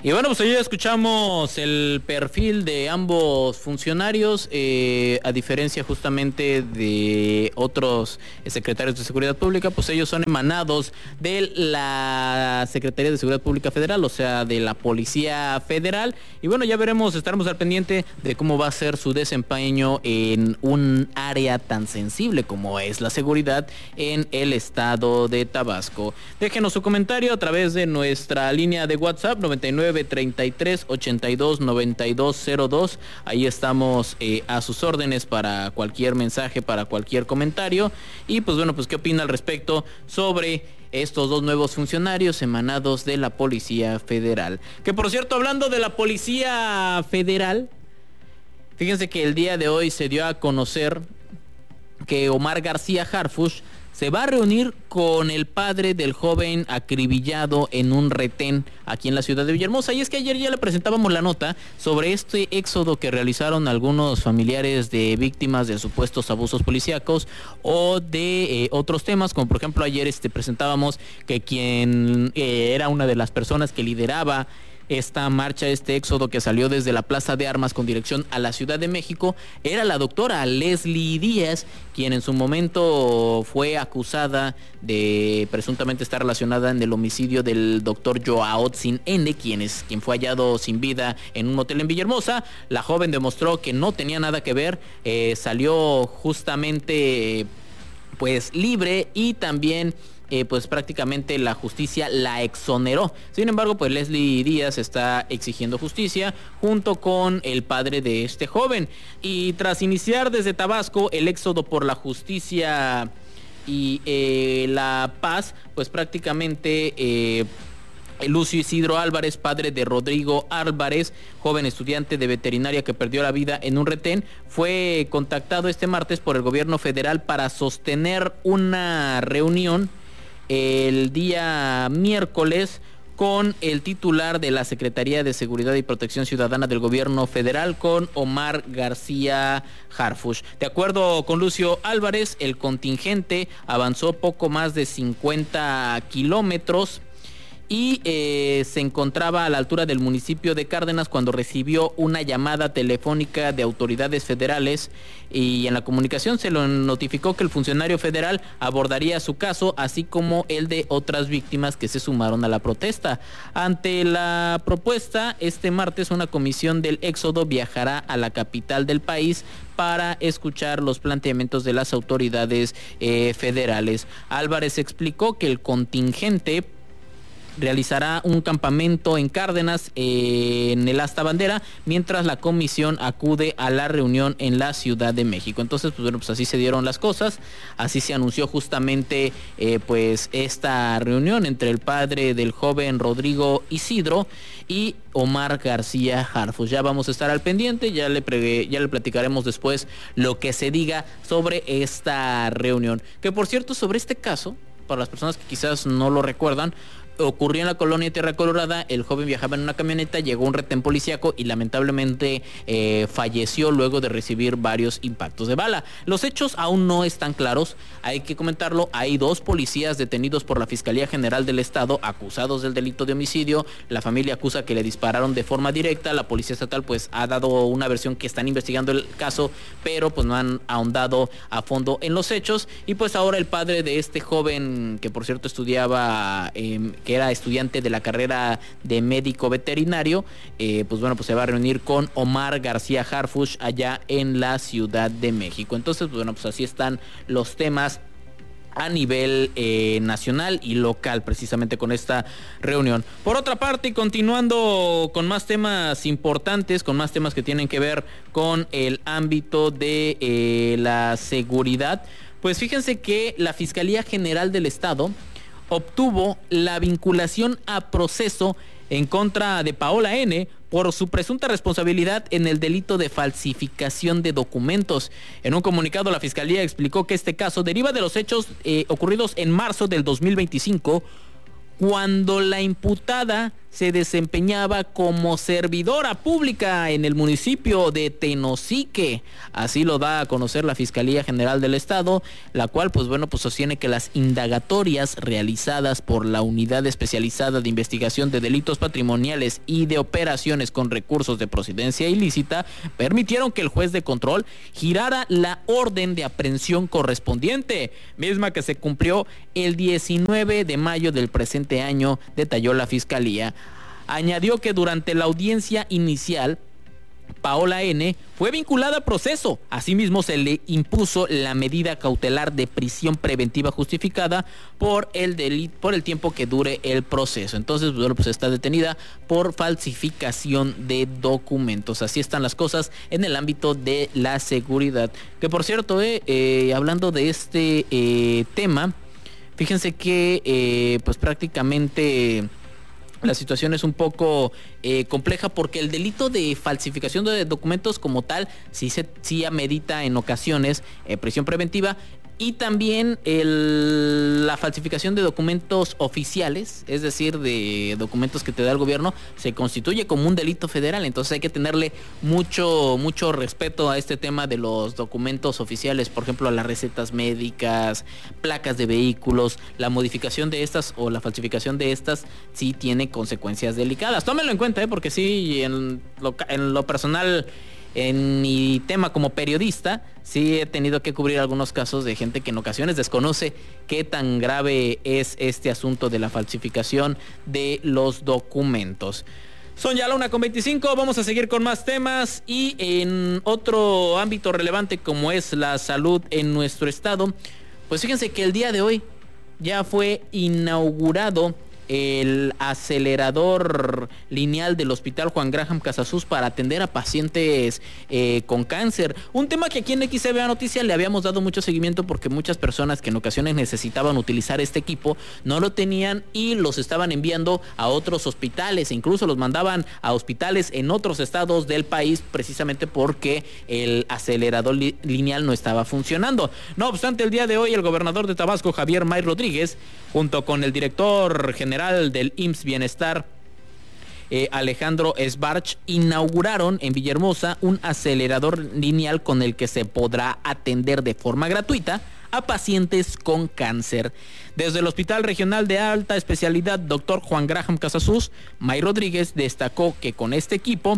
Y bueno, pues hoy ya escuchamos el perfil de ambos funcionarios, a diferencia justamente de otros secretarios de Seguridad Pública, pues ellos son emanados de la Secretaría de Seguridad Pública Federal, o sea, de la Policía Federal. Y bueno, ya veremos, estaremos al pendiente de cómo va a ser su desempeño en un área tan sensible como es la seguridad en el estado de Tabasco. Déjenos su comentario a través de nuestra línea de WhatsApp 9933829202. Ahí estamos a sus órdenes para cualquier mensaje, para cualquier comentario. Y pues bueno, pues qué opina al respecto sobre estos dos nuevos funcionarios emanados de la Policía Federal. Que por cierto, hablando de la Policía Federal, fíjense que el día de hoy se dio a conocer que Omar García Harfuch se va a reunir con el padre del joven acribillado en un retén aquí en la ciudad de Villahermosa. Y es que ayer ya le presentábamos la nota sobre este éxodo que realizaron algunos familiares de víctimas de supuestos abusos policíacos o de otros temas, como por ejemplo ayer presentábamos que quien era una de las personas que lideraba esta marcha, este éxodo que salió desde la Plaza de Armas con dirección a la Ciudad de México, era la doctora Leslie Díaz, quien en su momento fue acusada de presuntamente estar relacionada en el homicidio del doctor Joaotzin N., quien fue hallado sin vida en un hotel en Villahermosa. La joven demostró que no tenía nada que ver, salió justamente pues libre y también pues prácticamente la justicia la exoneró. Sin embargo, pues Leslie Díaz está exigiendo justicia junto con el padre de este joven. Y tras iniciar desde Tabasco el éxodo por la justicia y la paz, pues prácticamente Lucio Isidro Álvarez, padre de Rodrigo Álvarez, joven estudiante de veterinaria que perdió la vida en un retén, fue contactado este martes por el gobierno federal para sostener una reunión el día miércoles con el titular de la Secretaría de Seguridad y Protección Ciudadana del Gobierno Federal, con Omar García Harfuch. De acuerdo con Lucio Álvarez, el contingente avanzó poco más de 50 kilómetros y se encontraba a la altura del municipio de Cárdenas cuando recibió una llamada telefónica de autoridades federales, y en la comunicación se lo notificó que el funcionario federal abordaría su caso, así como el de otras víctimas que se sumaron a la protesta. Ante la propuesta, este martes una comisión del éxodo viajará a la capital del país para escuchar los planteamientos de las autoridades federales. Álvarez explicó que el contingente realizará un campamento en Cárdenas, en el Asta Bandera, mientras la comisión acude a la reunión en la Ciudad de México. Entonces, pues bueno, pues así se dieron las cosas, así se anunció justamente pues esta reunión entre el padre del joven Rodrigo Isidro y Omar García Harfuch. Ya vamos a estar al pendiente, ya le platicaremos después lo que se diga sobre esta reunión. Que por cierto, sobre este caso, para las personas que quizás no lo recuerdan, ocurrió en la colonia Tierra Colorada. El joven viajaba en una camioneta, llegó un retén policíaco y lamentablemente falleció luego de recibir varios impactos de bala. Los hechos aún no están claros, hay que comentarlo. Hay 2 policías detenidos por la Fiscalía General del Estado acusados del delito de homicidio. La familia acusa que le dispararon de forma directa. La Policía Estatal pues ha dado una versión que están investigando el caso, pero pues no han ahondado a fondo en los hechos. Y pues ahora el padre de este joven, que por cierto estudiaba que era estudiante de la carrera de médico veterinario, pues bueno, pues se va a reunir con Omar García Harfuch allá en la Ciudad de México. Entonces, pues bueno, pues así están los temas a nivel nacional y local, precisamente con esta reunión. Por otra parte, y continuando con más temas importantes, con más temas que tienen que ver con el ámbito de la seguridad, pues fíjense que la Fiscalía General del Estado obtuvo la vinculación a proceso en contra de Paola N. por su presunta responsabilidad en el delito de falsificación de documentos. En un comunicado, la Fiscalía explicó que este caso deriva de los hechos ocurridos en marzo del 2025, cuando la imputada se desempeñaba como servidora pública en el municipio de Tenosique. Así lo da a conocer la Fiscalía General del Estado, la cual pues sostiene que las indagatorias realizadas por la Unidad Especializada de Investigación de Delitos Patrimoniales y de Operaciones con Recursos de Procedencia Ilícita permitieron que el juez de control girara la orden de aprehensión correspondiente, misma que se cumplió el 19 de mayo del presente año, detalló la Fiscalía. Añadió que durante la audiencia inicial, Paola N. fue vinculada a proceso. Asimismo, se le impuso la medida cautelar de prisión preventiva justificada por el tiempo que dure el proceso. Entonces, pues está detenida por falsificación de documentos. Así están las cosas en el ámbito de la seguridad. Que por cierto, hablando de este tema, fíjense que pues prácticamente la situación es un poco compleja, porque el delito de falsificación de documentos como tal sí amerita en ocasiones prisión preventiva, y también la falsificación de documentos oficiales, es decir, de documentos que te da el gobierno, se constituye como un delito federal. Entonces hay que tenerle mucho respeto a este tema de los documentos oficiales, por ejemplo, a las recetas médicas, placas de vehículos. La modificación de estas o la falsificación de estas sí tiene consecuencias delicadas. Tómenlo en cuenta, porque sí, en lo personal, en mi tema como periodista, sí he tenido que cubrir algunos casos de gente que en ocasiones desconoce qué tan grave es este asunto de la falsificación de los documentos. Son ya la 1:25, vamos a seguir con más temas, y en otro ámbito relevante como es la salud en nuestro estado, pues fíjense que el día de hoy ya fue inaugurado el acelerador lineal del Hospital Juan Graham Casasus para atender a pacientes con cáncer. Un tema que aquí en XCBA Noticias le habíamos dado mucho seguimiento, porque muchas personas que en ocasiones necesitaban utilizar este equipo no lo tenían y los estaban enviando a otros hospitales, e incluso los mandaban a hospitales en otros estados del país, precisamente porque el acelerador lineal no estaba funcionando. No obstante, el día de hoy el gobernador de Tabasco, Javier May Rodríguez, junto con el director general del IMSS Bienestar, Alejandro Sbarch, inauguraron en Villahermosa un acelerador lineal con el que se podrá atender de forma gratuita a pacientes con cáncer. Desde el Hospital Regional de Alta Especialidad Dr. Juan Graham Casasus, May Rodríguez destacó que con este equipo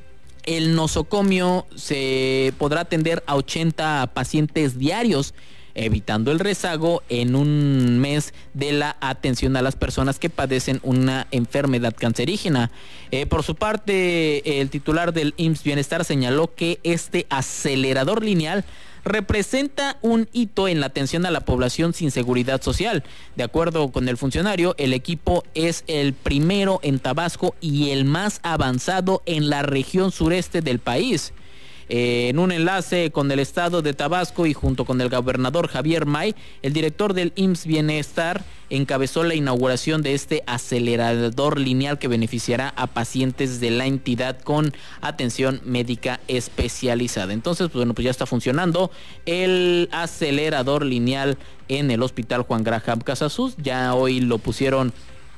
el nosocomio se podrá atender a 80 pacientes diarios, evitando el rezago en un mes de la atención a las personas que padecen una enfermedad cancerígena. Por su parte, el titular del IMSS Bienestar señaló que este acelerador lineal representa un hito en la atención a la población sin seguridad social. De acuerdo con el funcionario, el equipo es el primero en Tabasco y el más avanzado en la región sureste del país. En un enlace con el estado de Tabasco y junto con el gobernador Javier May, el director del IMSS Bienestar encabezó la inauguración de este acelerador lineal que beneficiará a pacientes de la entidad con atención médica especializada. Entonces, pues ya está funcionando el acelerador lineal en el Hospital Juan Graham Casasus. Ya hoy lo pusieron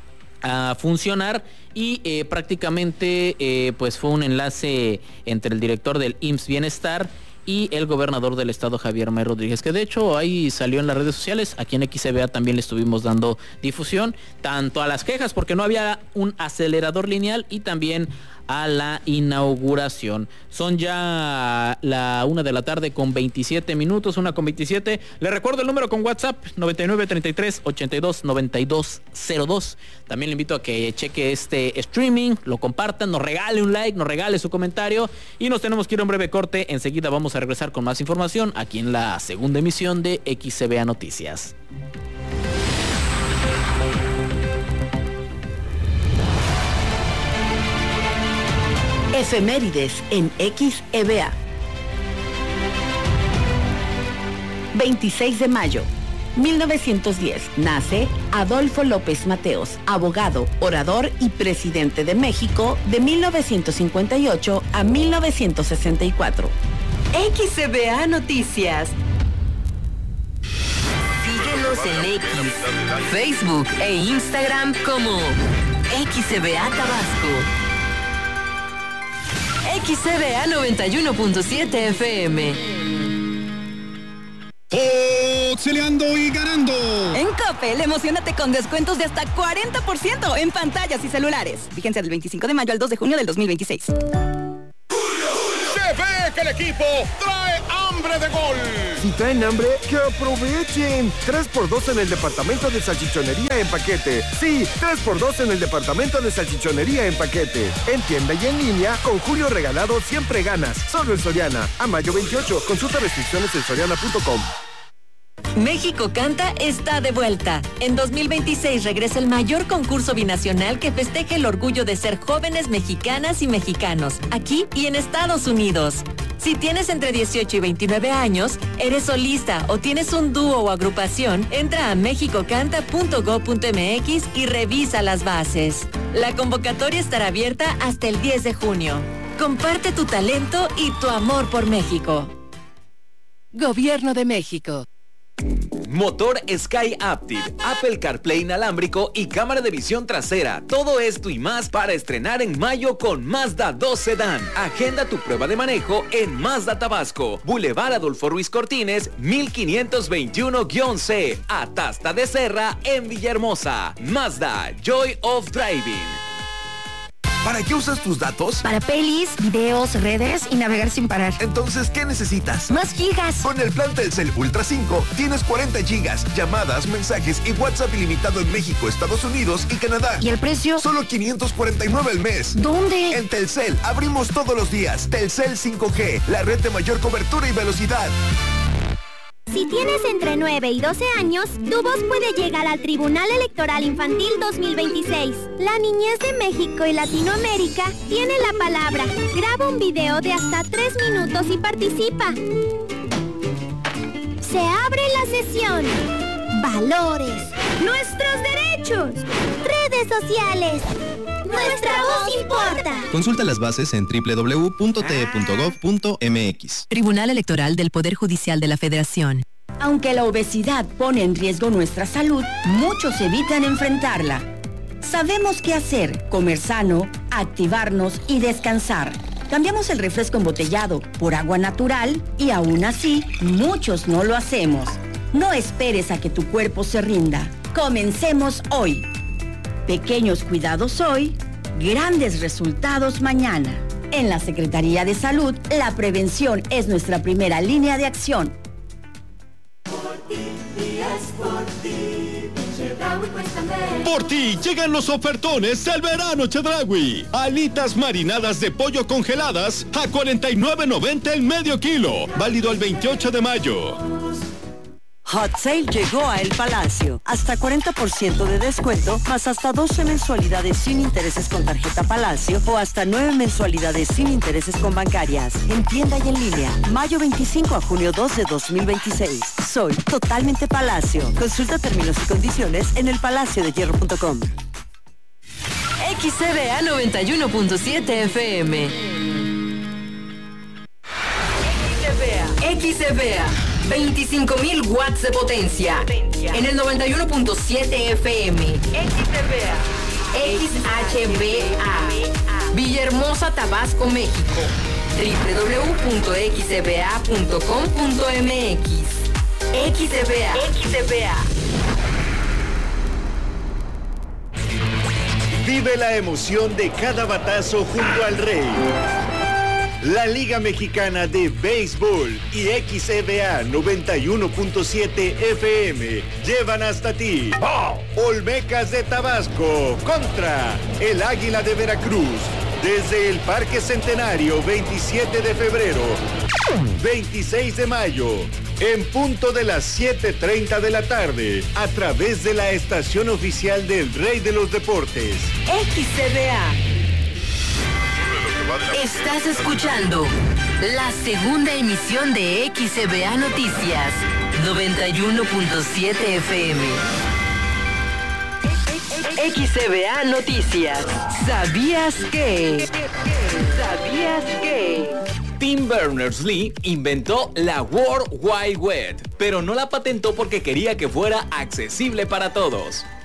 a funcionar y prácticamente pues fue un enlace entre el director del IMSS Bienestar y el gobernador del estado, Javier May Rodríguez, que de hecho ahí salió en las redes sociales. Aquí en XCBA también le estuvimos dando difusión tanto a las quejas porque no había un acelerador lineal y también a la inauguración. Son ya la 1:27 p.m, 1:27. Le recuerdo el número con WhatsApp, 9933-829202. También le invito a que cheque este streaming, lo compartan, nos regale un like, nos regale su comentario, y nos tenemos que ir a un breve corte. Enseguida vamos a regresar con más información aquí en la segunda emisión de XCBA Noticias. Efemérides en XEBA. 26 de mayo, 1910, nace Adolfo López Mateos, abogado, orador y presidente de México de 1958 a 1964. XEBA Noticias. Síguenos en X, Facebook e Instagram como XCBA Tabasco. XCBA 91.7 FM. Peleando y ganando. En Coppel, emocionate con descuentos de hasta 40% en pantallas y celulares. Vigencia del 25 de mayo al 2 de junio del 2026. Se ve que el equipo trae hambre de gol. Si traen hambre, que aprovechen. 3x2 en el departamento de salchichonería en paquete. Sí, 3x2 en el departamento de salchichonería en paquete. En tienda y en línea, con Julio Regalado siempre ganas. Solo en Soriana. A mayo 28. Consulta restricciones en soriana.com. México Canta está de vuelta. En 2026 regresa el mayor concurso binacional que festeje el orgullo de ser jóvenes mexicanas y mexicanos, aquí y en Estados Unidos. Si tienes entre 18 y 29 años, eres solista o tienes un dúo o agrupación, entra a mexicocanta.go.mx y revisa las bases. La convocatoria estará abierta hasta el 10 de junio. Comparte tu talento y tu amor por México. Gobierno de México. Motor Sky Aptiv, Apple CarPlay inalámbrico y cámara de visión trasera. Todo esto y más para estrenar en mayo con Mazda 2 Sedán. Agenda tu prueba de manejo en Mazda Tabasco, Boulevard Adolfo Ruiz Cortines, 1521-C, Atasta de Serra en Villahermosa. Mazda, Joy of Driving. ¿Para qué usas tus datos? Para pelis, videos, redes y navegar sin parar. Entonces, ¿qué necesitas? ¡Más gigas! Con el plan Telcel Ultra 5 tienes 40 gigas, llamadas, mensajes y WhatsApp ilimitado en México, Estados Unidos y Canadá. ¿Y el precio? Solo 549 al mes. ¿Dónde? En Telcel, abrimos todos los días. Telcel 5G, la red de mayor cobertura y velocidad. Si tienes entre 9 y 12 años, tu voz puede llegar al Tribunal Electoral Infantil 2026. La niñez de México y Latinoamérica tiene la palabra. Graba un video de hasta 3 minutos y participa. Se abre la sesión. Valores. Nuestros derechos. Redes sociales. Nuestra voz importa. Consulta las bases en www.te.gov.mx. Tribunal Electoral del Poder Judicial de la Federación. Aunque la obesidad pone en riesgo nuestra salud, muchos evitan enfrentarla. Sabemos qué hacer: comer sano, activarnos y descansar. Cambiamos el refresco embotellado por agua natural y aún así, muchos no lo hacemos. No esperes a que tu cuerpo se rinda. Comencemos hoy. Pequeños cuidados hoy, grandes resultados mañana. En la Secretaría de Salud, la prevención es nuestra primera línea de acción. Por ti llegan los ofertones del verano Chedraui. Alitas marinadas de pollo congeladas a $49.90 el medio kilo. Válido el 28 de mayo. Hot Sale llegó a El Palacio. Hasta 40% de descuento, más hasta 12 mensualidades sin intereses con tarjeta Palacio o hasta 9 mensualidades sin intereses con bancarias. En tienda y en línea. Mayo 25 a junio 2 de 2026. Soy totalmente Palacio. Consulta términos y condiciones en elpalaciodehierro.com. XCBA 91.7 FM. XCBA. 25.000 watts de potencia. En el 91.7 FM. XCBA. XHBA. Villahermosa, Tabasco, México. www.xcba.com.mx. XCBA. Vive la emoción de cada batazo junto al Rey. La Liga Mexicana de Béisbol y XCBA 91.7 FM llevan hasta ti Olmecas de Tabasco contra el Águila de Veracruz desde el Parque Centenario 27 de febrero, 26 de mayo, en punto de las 7:30 de la tarde, a través de la estación oficial del Rey de los Deportes. XCBA. Estás escuchando la segunda emisión de XCBA Noticias 91.7 FM. XCBA Noticias. ¿Sabías que? Tim Berners-Lee inventó la World Wide Web, pero no la patentó porque quería que fuera accesible para todos.